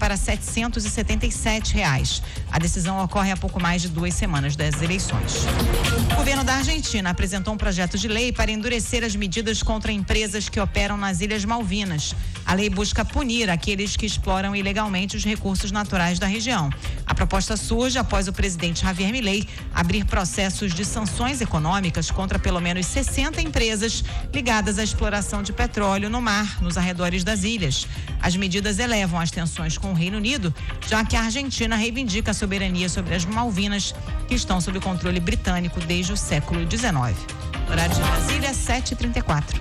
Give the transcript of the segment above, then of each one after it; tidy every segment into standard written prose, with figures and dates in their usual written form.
para R$ 777. A decisão ocorre há pouco mais de 2 semanas das eleições. O governo da Argentina apresentou um projeto de lei para endurecer as medidas contra empresas que operam nas Ilhas Malvinas. A lei busca punir aqueles que exploram ilegalmente os recursos naturais da região. A proposta surge após o presidente Javier Milei abrir processos de sanções econômicas contra pelo menos 60 empresas ligadas à exploração de petróleo no mar, nos arredores das ilhas. As medidas elevam as tensões com o Reino Unido, já que a Argentina reivindica a soberania sobre as Malvinas, que estão sob controle britânico desde o século XIX. Horário de Brasília, 7h34.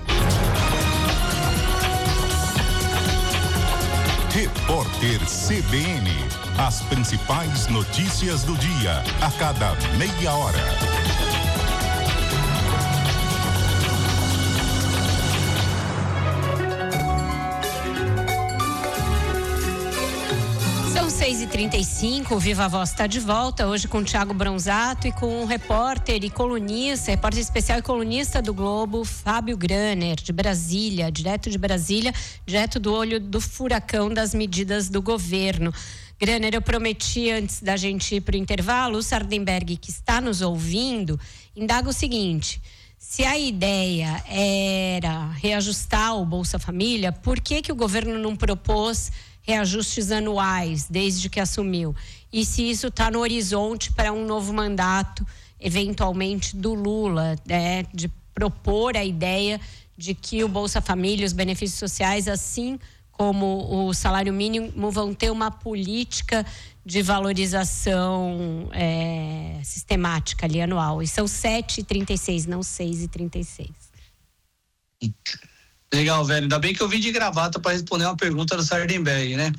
Repórter CBN. As principais notícias do dia, a cada meia hora. São 6h35, o Viva Voz está de volta, hoje com o Thiago Bronzato e com o repórter especial e colunista do Globo, Fábio Graner, de Brasília, direto do olho do furacão das medidas do governo. Graner, eu prometi antes da gente ir para o intervalo, o Sardenberg, que está nos ouvindo, indaga o seguinte: se a ideia era reajustar o Bolsa Família, por que o governo não propôs reajustes anuais desde que assumiu? E se isso está no horizonte para um novo mandato, eventualmente do Lula, de propor a ideia de que o Bolsa Família, os benefícios sociais, assim como o salário mínimo, vão ter uma política de valorização sistemática ali anual. E são 7h36, não 6h36. Legal, velho. Ainda bem que eu vim de gravata para responder uma pergunta do Sardenberg, né?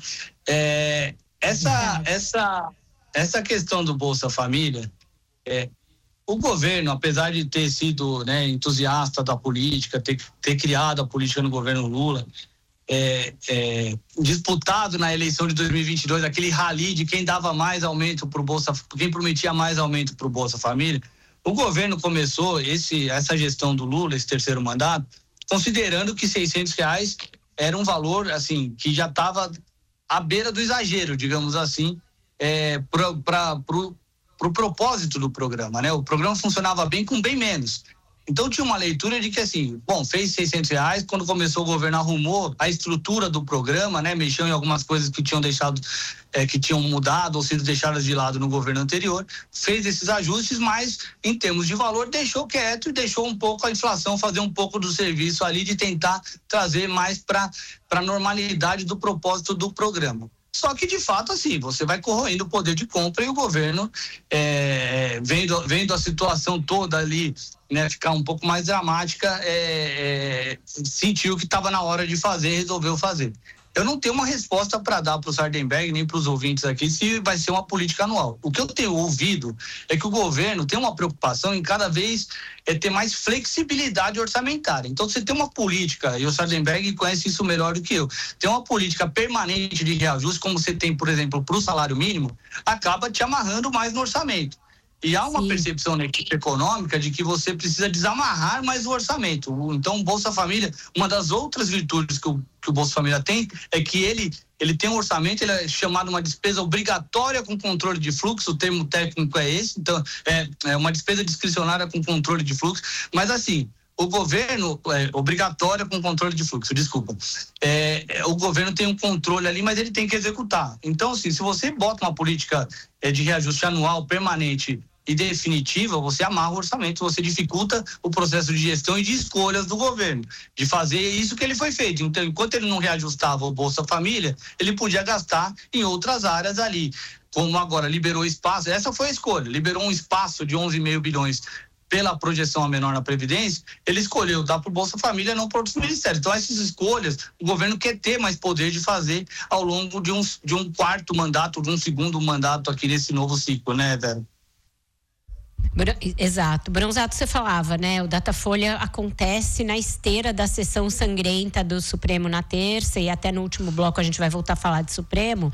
Essa questão do Bolsa Família, o governo, apesar de ter sido, né, entusiasta da política, ter criado a política no governo Lula, disputado na eleição de 2022, aquele rally de quem dava mais aumento para o Bolsa, quem prometia mais aumento para o Bolsa Família, o governo começou essa gestão do Lula, esse terceiro mandato, considerando que R$600 era um valor, assim, que já estava à beira do exagero, digamos assim, para o propósito do programa, né? O programa funcionava bem com bem menos. Então tinha uma leitura de que, assim, fez R$600, quando começou o governo arrumou a estrutura do programa, né? Mexeu em algumas coisas que tinham que tinham mudado ou sido deixadas de lado no governo anterior, fez esses ajustes, mas em termos de valor deixou quieto e deixou um pouco a inflação fazer um pouco do serviço ali de tentar trazer mais para a normalidade do propósito do programa. Só que, de fato, assim, você vai corroendo o poder de compra e o governo, vendo a situação toda ali, né, ficar um pouco mais dramática, sentiu que estava na hora de fazer e resolveu fazer. Eu não tenho uma resposta para dar para o Sardenberg nem para os ouvintes aqui se vai ser uma política anual. O que eu tenho ouvido é que o governo tem uma preocupação em cada vez ter mais flexibilidade orçamentária. Então, você tem uma política, e o Sardenberg conhece isso melhor do que eu, tem uma política permanente de reajuste, como você tem, por exemplo, para o salário mínimo, acaba te amarrando mais no orçamento. E há uma percepção na equipe econômica de que você precisa desamarrar mais o orçamento. Então, o Bolsa Família, uma das outras virtudes que o Bolsa Família tem é que ele tem um orçamento, ele é chamado uma despesa obrigatória com controle de fluxo, o termo técnico é esse, então é uma despesa discricionária com controle de fluxo, mas assim, o governo, obrigatória com controle de fluxo, desculpa. O governo tem um controle ali, mas ele tem que executar. Então, assim, se você bota uma política de reajuste anual permanente e definitiva, você amarra o orçamento, você dificulta o processo de gestão e de escolhas do governo, de fazer isso que ele foi feito. Então, enquanto ele não reajustava o Bolsa Família, ele podia gastar em outras áreas ali. Como agora liberou espaço, essa foi a escolha, liberou um espaço de 11,5 bilhões pela projeção a menor na Previdência, ele escolheu dar para o Bolsa Família, não para outros ministérios. Então, essas escolhas, o governo quer ter mais poder de fazer ao longo de um quarto mandato, de um segundo mandato aqui nesse novo ciclo, né, Vera? Exato. Bronzato, você falava, né? O Datafolha acontece na esteira da sessão sangrenta do Supremo na terça, e até no último bloco a gente vai voltar a falar de Supremo.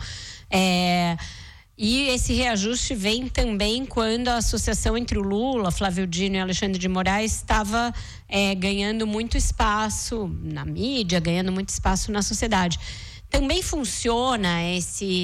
E esse reajuste vem também quando a associação entre o Lula, Flávio Dino e Alexandre de Moraes estava ganhando muito espaço na mídia, ganhando muito espaço na sociedade. Também funciona esse